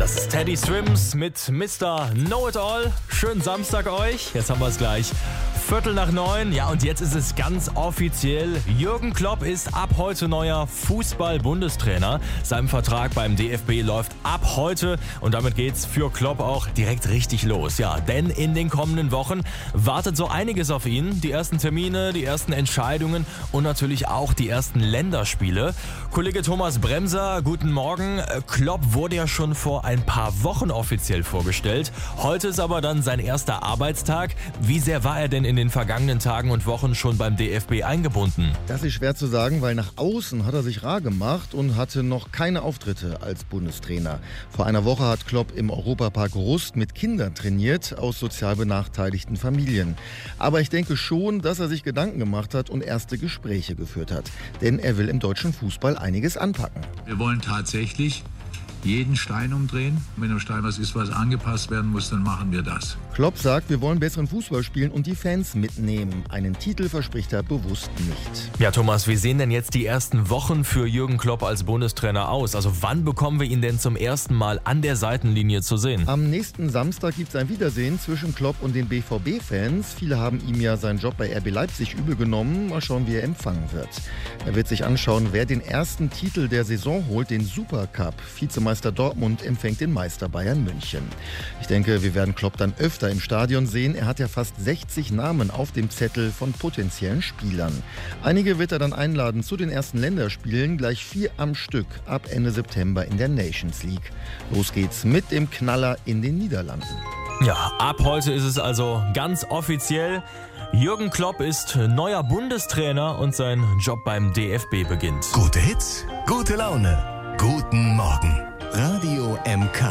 Das ist Teddy Swims mit Mr. Know-It-All. Schönen Samstag euch. Jetzt haben wir es gleich. 8:45. Ja, und jetzt ist es ganz offiziell. Jürgen Klopp ist ab heute neuer Fußball-Bundestrainer. Sein Vertrag beim DFB läuft ab heute und damit geht's für Klopp auch direkt richtig los. Ja, denn in den kommenden Wochen wartet so einiges auf ihn. Die ersten Termine, die ersten Entscheidungen und natürlich auch die ersten Länderspiele. Kollege Thomas Bremser, guten Morgen. Klopp wurde ja schon vor ein paar Wochen offiziell vorgestellt. Heute ist aber dann sein erster Arbeitstag. Wie sehr war er denn in den vergangenen Tagen und Wochen schon beim DFB eingebunden? Das ist schwer zu sagen, weil nach außen hat er sich rar gemacht und hatte noch keine Auftritte als Bundestrainer. Vor einer Woche hat Klopp im Europapark Rust mit Kindern trainiert aus sozial benachteiligten Familien. Aber ich denke schon, dass er sich Gedanken gemacht hat und erste Gespräche geführt hat. Denn er will im deutschen Fußball einiges anpacken. Wir wollen tatsächlich jeden Stein umdrehen. Wenn im Stein was ist, was angepasst werden muss, dann machen wir das. Klopp sagt, wir wollen besseren Fußball spielen und die Fans mitnehmen. Einen Titel verspricht er bewusst nicht. Ja, Thomas, wie sehen denn jetzt die ersten Wochen für Jürgen Klopp als Bundestrainer aus? Also wann bekommen wir ihn denn zum ersten Mal an der Seitenlinie zu sehen? Am nächsten Samstag gibt es ein Wiedersehen zwischen Klopp und den BVB-Fans. Viele haben ihm ja seinen Job bei RB Leipzig übel genommen. Mal schauen, wie er empfangen wird. Er wird sich anschauen, wer den ersten Titel der Saison holt, den Supercup. Vizemeister Dortmund empfängt den Meister Bayern München. Ich denke, wir werden Klopp dann öfter im Stadion sehen. Er hat ja fast 60 Namen auf dem Zettel von potenziellen Spielern. Einige wird er dann einladen zu den ersten Länderspielen, gleich 4 am Stück ab Ende September in der Nations League. Los geht's mit dem Knaller in den Niederlanden. Ja, ab heute ist es also ganz offiziell. Jürgen Klopp ist neuer Bundestrainer und sein Job beim DFB beginnt. Gute Hits, gute Laune, guten Morgen. Radio MK.